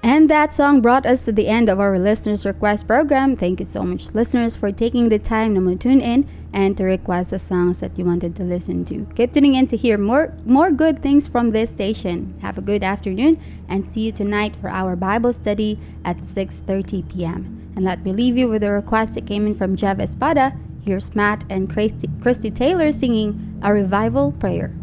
And that song brought us to the end of our listeners request program. Thank you so much, listeners, for taking the time to tune in and to request the songs that you wanted to listen to. Keep tuning in to hear more good things from this station. Have a good afternoon and see you tonight for our Bible study at 6:30 p.m. And let me leave you with a request that came in from Jeff Espada. Here's Matt and Christy Taylor singing A Revival Prayer.